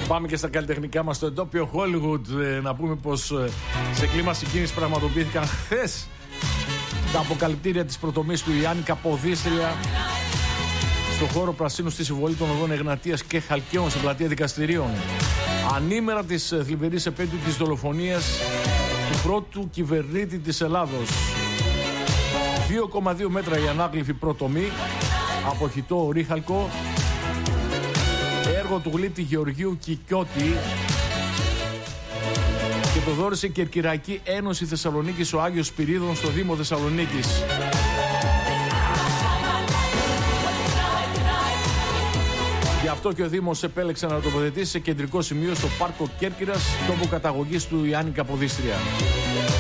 Πάμε και στα καλλιτεχνικά μας στο εντόπιο Hollywood. Να πούμε πως σε κλίμα συγκίνησης πραγματοποιήθηκαν χθες τα αποκαλυπτήρια της πρωτομής του Ιάννη Καποδίστρια στο χώρο Πρασίνου στη συμβολή των οδών Εγνατίας και Χαλκαίων στην πλατεία Δικαστηρίων. Ανήμερα της θλιβερής επέτειου της δολοφονίας του πρώτου κυβερνήτη της Ελλάδος. 2,2 μέτρα η ανάγλυφη πρωτομή από χιτό ορύχαλκο, έργο του γλύπτη Γεωργίου Κικιώτη, και το δώρισε η Κερκυραϊκή Ένωση Θεσσαλονίκης ο Άγιος Σπυρίδων στο Δήμο Θεσσαλονίκης. Γι' αυτό και ο Δήμος επέλεξε να τοποθετήσει σε κεντρικό σημείο στο Πάρκο Κέρκυρας, τόπο καταγωγής του Ιάννη Καποδίστρια.